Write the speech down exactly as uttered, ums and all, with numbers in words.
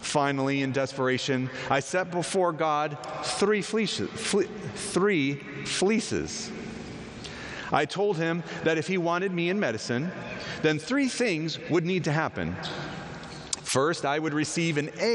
Finally, in desperation, I set before God three fleeces. Fle- three fleeces. I told him that if he wanted me in medicine, then three things would need to happen. First, I would receive an A